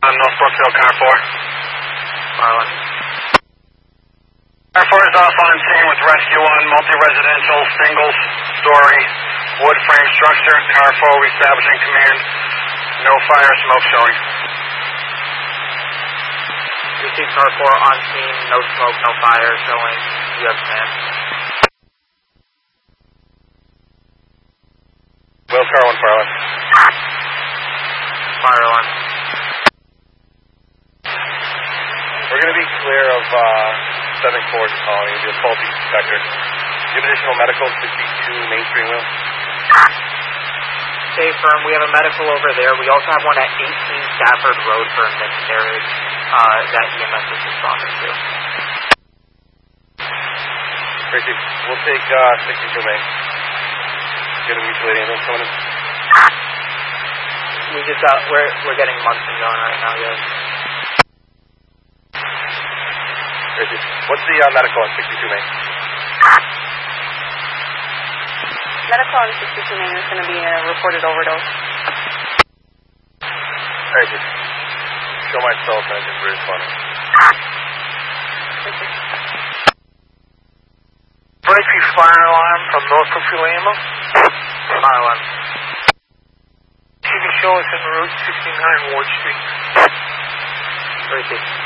North Brookfield, car 4. Marlin. Car 4 is off on scene with Rescue 1, multi-residential, single-story, wood frame structure. Car 4 reestablishing command. No fire, smoke showing. Receive car 4 on scene, no smoke, no fire showing. You have command. Wales car 1, fire 1. Fire 1. We're going to be clear of 7 Forge calling. It'll be a faulty detector. Give additional medical 62 Main Street Wheel. Stay firm. We have a medical over there. We also have one at 18 Stafford Road for a miscarriage that EMS is responding to. Tracy, we'll take 62 Main. Get a mutual aid ambulance coming in. We just got, we're getting Munson going right now, yes. Tracy, what's the medical on 62 Main? Medical on 62 Main is going to be a reported overdose. Tracy, show myself and I just responding. Breaking fire alarm from North Brookfield AMO. Fire alarm. You can show us en route 69 Ward Street. Repeat.